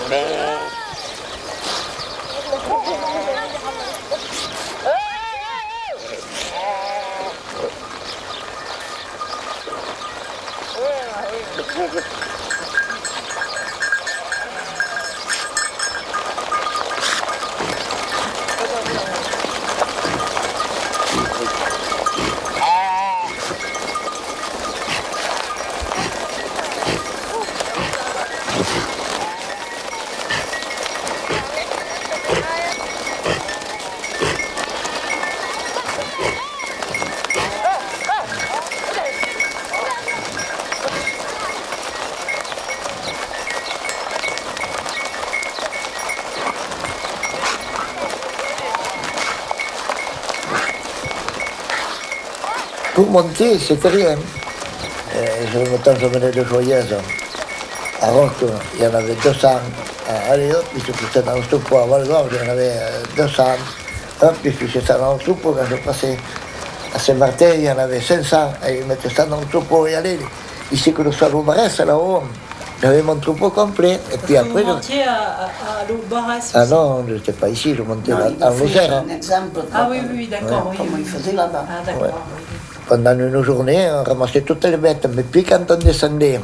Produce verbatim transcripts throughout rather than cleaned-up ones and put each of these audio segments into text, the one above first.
Pour monter, c'était rien. Et je me temps, je venais de Joyeuse. À Roque, il y en avait deux cents. Allez hop, ils se poussaient dans le troupeau. À Valgorge, il y en avait deux cents. Hop, ils se poussaient dans le troupeau. Quand je passais à Saint-Martin, il y en avait cinq cents. Et ils mettaient ça dans le troupeau et allaient. Ici, que le soir au Barès, là-haut, j'avais mon troupeau complet. Et puis après. Vous montiez à, à, à l'Aubarès. Ah non, je n'étais pas ici, je montais non, en Lozère. Un exemple. Ah oui, oui, d'accord. Ouais. Oui, comment ils faisaient là-bas. Ah d'accord. Ouais. Pendant une journée, on ramassait toutes les bêtes, mais puis quand on descendait,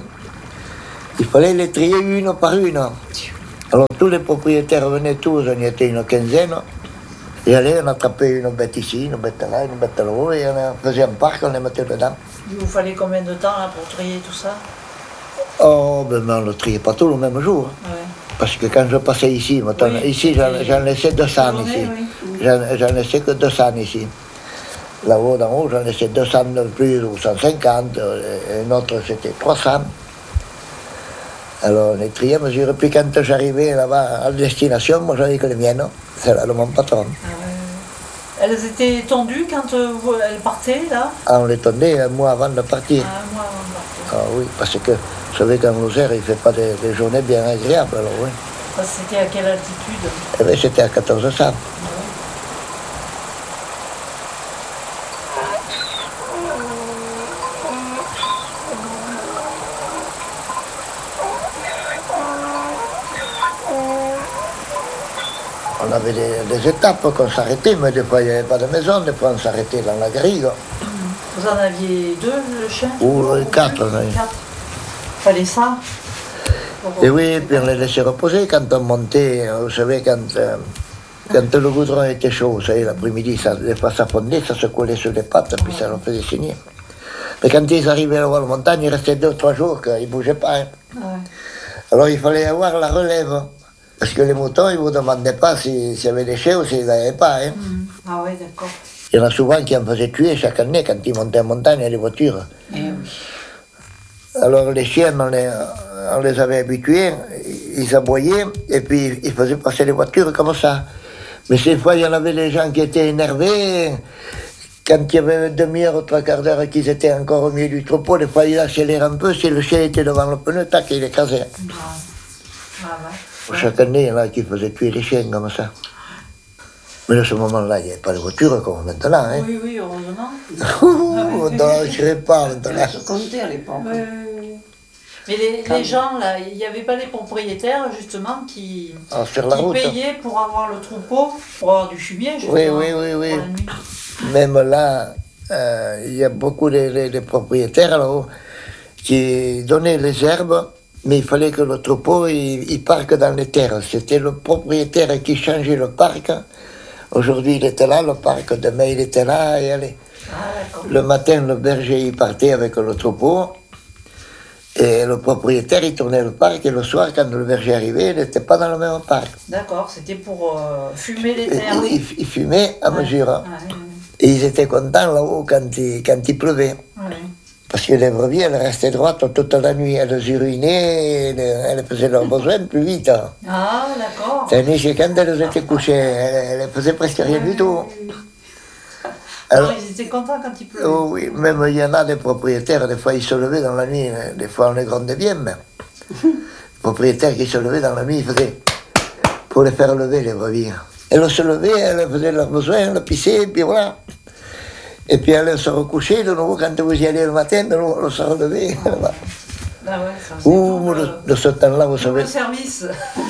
il fallait les trier une par une. Alors tous les propriétaires venaient tous, on y était une quinzaine, et allaient, on attrapait une bête ici, une bête là, une bête là-haut, et on faisait un parc, on les mettait dedans. Il vous fallait combien de temps là, pour trier tout ça? Oh, ben on ne le triait pas tout le même jour. Ouais. Parce que quand je passais ici, maintenant, oui, ici j'en laissais deux cents ici. Oui. J'en laissais que deux cents ici. Là-haut, d'en haut, j'en laissais deux cents de plus ou cent cinquante, et une autre c'était trois cents. Alors on les triait à mesure. Puis quand j'arrivais là-bas à destination, moi j'avais que les miennes. C'est là de mon patron. Ah ouais. Elles étaient tondues quand euh, vous, elles partaient là? Ah, on les tondait un mois avant de partir. Ah, un mois avant de partir. Ah oui, parce que vous savez qu'en Lozère, il ne fait pas des, des journées bien agréables. Alors oui. C'était à quelle altitude? Eh bien, c'était à quatorze cents. Ah, on avait des, des étapes qu'on s'arrêtait, mais des fois il n'y avait pas de maison, des fois on s'arrêtait dans la grille. Vous en aviez deux, le chien? Ou quatre, oui. Quatre. Fallait ça? Et oui, puis on les laissait reposer quand on montait, vous savez, quand, euh, quand le goudron était chaud, vous savez, l'après-midi, ça, des fois ça fondait, ça se collait sur les pattes, puis ça leur faisait saigner. Mais quand ils arrivaient à la montagne, il restait deux ou trois jours qu'ils ne bougeaient pas. Hein. Ouais. Alors il fallait avoir la relève. Parce que les moutons, ils ne vous demandaient pas s'il si y avait des chiens ou s'ils n'avaient pas. Hein. Mmh. Ah oui, d'accord. Il y en a souvent qui en faisaient tuer chaque année quand ils montaient en montagne, les voitures. Et oui. Alors les chiens, on les, on les avait habitués, ils aboyaient et puis ils faisaient passer les voitures comme ça. Mais ces fois, il y en avait des gens qui étaient énervés. Quand il y avait une demi-heure, trois quarts d'heure qu'ils étaient encore au milieu du troupeau, des fois ils accéléraient un peu, si le chien était devant le pneu, tac, il écrasait. Ah. Ah ouais. Chaque année, il y en a qui faisaient tuer les chiens comme ça. Mais à ce moment-là, il n'y avait pas de voiture comme maintenant. Hein. Oui, oui, heureusement. On ne tirait pas maintenant. Ça comptait à l'époque. Oui, oui, oui. Mais les, les gens, là, il n'y avait pas des propriétaires, justement, qui, ah, sur la qui route. payaient pour avoir le troupeau, pour avoir du fumier, justement. Oui, oui, oui, oui. Même là, euh, il y a beaucoup de, de, de propriétaires là, qui donnaient les herbes, mais il fallait que le troupeau il, il parque dans les terres. C'était le propriétaire qui changeait le parc. Aujourd'hui, il était là, le parc. Demain, il était là. Et allez. Ah, le matin, le berger, il partait avec le troupeau. Et le propriétaire, il tournait le parc. Et le soir, quand le berger arrivait, il n'était pas dans le même parc. D'accord, c'était pour euh, fumer les terres. Et, il, il fumait à ouais. mesure. Ouais, ouais. Et ils étaient contents là-haut quand il, quand il pleuvait. Ouais. Parce que les brebis, elles restaient droites toute la nuit. Elles urinaient, elles, elles faisaient leurs besoins plus vite. Ah, d'accord. C'est-à-dire que quand elles étaient couchées, elles ne faisaient presque rien du tout. Alors, Alors, ils étaient contents quand il pleuvait. Oh oui, même il y en a des propriétaires, des fois ils se levaient dans la nuit, des fois on les grondait bien, mais les propriétaires qui se levaient dans la nuit, ils faisaient pour les faire lever, les brebis. Elles se levaient, elles faisaient leurs besoins, elles pissaient, et puis voilà. Et puis elles se recouchaient de nouveau quand vous y allez le matin, de nouveau elles se relevaient. D'accord. Ah ouais, ça, c'est Ouh, tout de, le, de ce temps-là, vous tout savez, le service.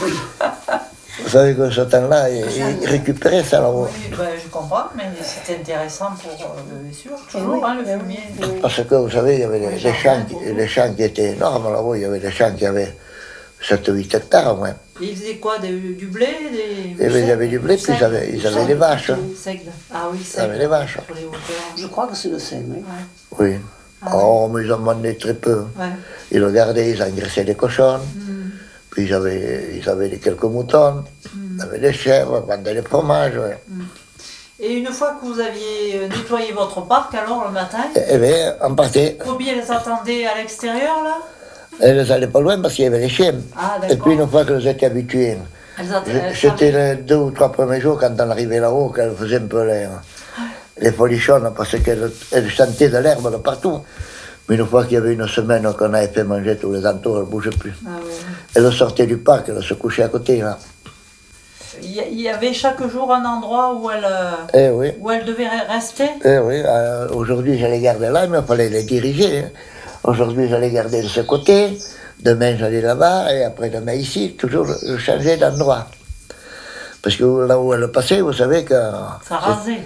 vous savez que ce temps-là, il, il récupérait ça là-haut. Oui, ben, je comprends, mais c'était intéressant pour euh, bien sûr, toujours, hein, le fumier. Parce que vous savez, il y avait les, les champs, qui- les champs qui étaient énormes là-haut, il y avait des champs qui avaient sept ou huit hectares au moins. Et ils faisaient quoi, des- du blé des, Et il y avait du blé, puis ils avaient, ils avaient les vaches. hein. Seigle. Ah oui, Ils seigle. avaient les vaches. Sur les hauteurs. Je crois que c'est le sel, oui. Ouais. Oui. Ah Oh, mais ils en vendaient très peu. Ouais. Ils le gardaient, ils engraissaient des cochons, Mm. puis ils avaient, ils avaient quelques moutons, ils avaient des chèvres, ils vendaient les fromages. Ouais. Et une fois que vous aviez euh, nettoyé votre parc, alors le matin, Et, et bien, on partait. Bobby, elles attendaient à l'extérieur là. Elles n'allaient pas loin parce qu'il y avait les chiens. Ah Et d'accord. puis une fois qu'elles étaient habituées, Elles att- je- elles c'était savaient- les deux ou trois premiers jours quand on arrivait là-haut qu'elles faisaient un peu les, les folichonnes parce qu'elles elles chantaient de l'herbe de partout. Mais une fois qu'il y avait une semaine qu'on avait fait manger tous les entours, elles ne bougeaient plus. Ah ouais. Elles sortaient du parc, elles se couchaient à côté. Là. Il y- il y avait chaque jour un endroit où elles, euh, Eh oui. où elles devaient re- rester. Eh oui, euh, aujourd'hui je les gardais là, mais il fallait les diriger. hein. Aujourd'hui je les gardais de ce côté, demain j'allais là-bas, et après demain ici, toujours je changeais d'endroit. Parce que là où elle passait, vous savez que... Ça rasait.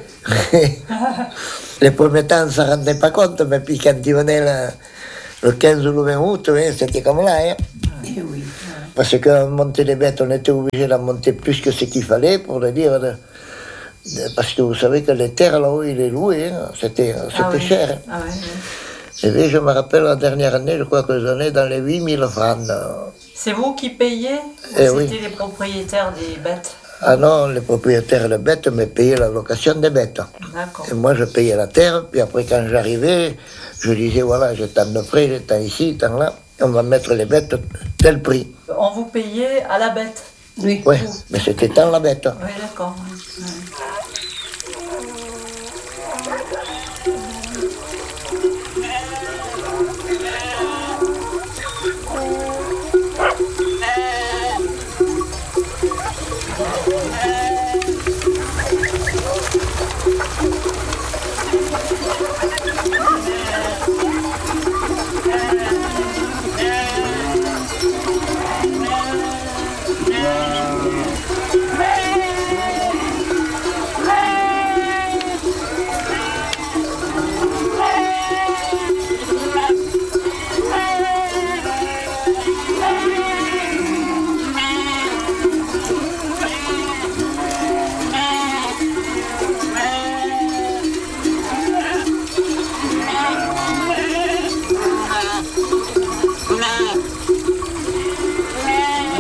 Les premiers temps, on ne s'en rendait pas compte, mais puis quand il venait le, le quinze ou le vingt août, hein, c'était comme là. Hein. Eh oui. Parce qu'on montait les bêtes, on était obligé d'en monter plus que ce qu'il fallait pour le dire. de- de- parce que vous savez que les terres là-haut, il est loué, hein, c'était c'était Ah oui. cher. hein. Ah ouais, ouais. Et bien, je me rappelle la dernière année, je crois que j'en ai dans les huit mille francs. euh. C'est vous qui payez ou Eh c'était oui. les propriétaires des bêtes? Ah non, les propriétaires de bêtes me payaient la location des bêtes. D'accord. Et moi, je payais la terre, puis après, quand j'arrivais, je disais, voilà, j'ai tant de frais, j'ai tant ici, tant là, on va mettre les bêtes tel prix. On vous payait à la bête. Oui. Oui, mais c'était tant la bête. Oui, d'accord. Ouais.